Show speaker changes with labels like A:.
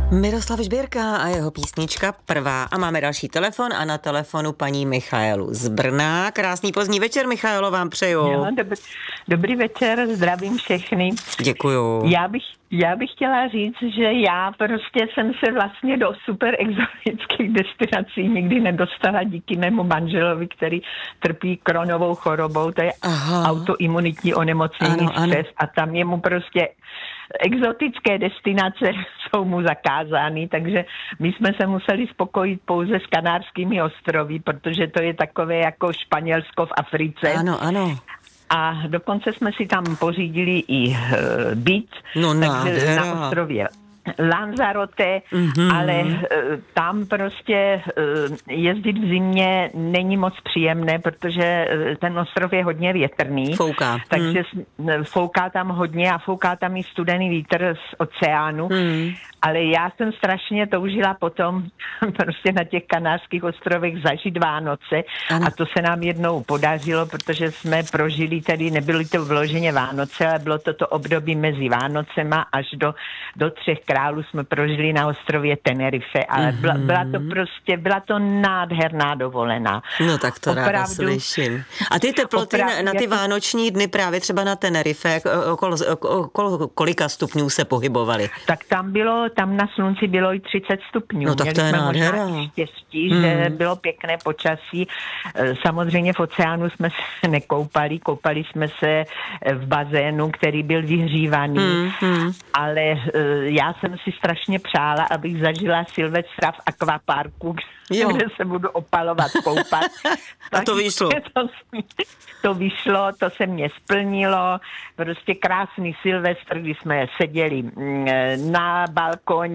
A: Miroslav Žbírka a jeho písnička Prvá. A máme další telefon a na telefonu paní Michaelu z Brna. Krásný pozdní večer, Michaelo, vám přeju.
B: Jo, dobrý večer, zdravím všechny.
A: Děkuju.
B: Já bych chtěla říct, že já prostě jsem se vlastně do super exotických destinací nikdy nedostala díky mému manželovi, který trpí Crohnovou chorobou, to je autoimunitní onemocnění střes a tam je mu prostě exotické destinace jsou mu zakázány, takže my jsme se museli spokojit pouze s Kanárskými ostrovy, protože to je takové jako Španělsko v Africe.
A: Ano, ano.
B: A dokonce jsme si tam pořídili i byt, takže na ostrově Lanzarote, ale tam prostě jezdit v zimě není moc příjemné, protože ten ostrov je hodně větrný.
A: Fouká.
B: Takže fouká tam hodně a fouká tam i studený vítr z oceánu. Ale já jsem strašně toužila potom prostě na těch Kanárských ostrovech zažít Vánoce a to se nám jednou podařilo, protože jsme prožili tedy, nebyly to vloženě Vánoce, ale bylo to období mezi Vánocema až do Třech králů jsme prožili na ostrově Tenerife, ale byla to nádherná dovolená.
A: No tak to ráda slyším. A ty teploty na ty vánoční dny právě třeba na Tenerife, okolo kolika stupňů se pohybovaly?
B: Tak tam na slunci bylo i 30 stupňů.
A: No tak to je nádhera.
B: Měli jsme štěstí, že bylo pěkné počasí. Samozřejmě v oceánu jsme se nekoupali, koupali jsme se v bazénu, který byl vyhřívaný, ale já jsem si strašně přála, abych zažila Silvestra v akvaparku, kde se budu opalovat, koupat.
A: A to vyšlo.
B: To vyšlo, to se mě splnilo. Prostě krásný Silvestr, kdy jsme seděli na balkóně